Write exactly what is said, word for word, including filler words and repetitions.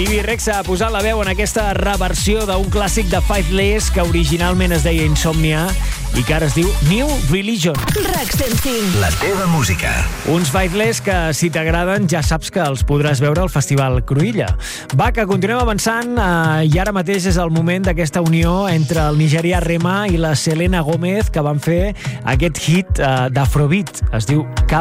Bibi Rexha ha posat la veu en aquesta reversió d'un clàssic de Faithless que originalment es deia Insomnia i que ara es diu New Religion. RAC cent cinc. La teva música. Uns Faithless que, si t'agraden, ja saps que els podràs veure al Festival Cruïlla. Va, que continuem avançant eh, i ara mateix és el moment d'aquesta unió entre el nigerià Rema i la Selena Gomez, que van fer aquest hit eh, d'Afrobeat. Es diu Cal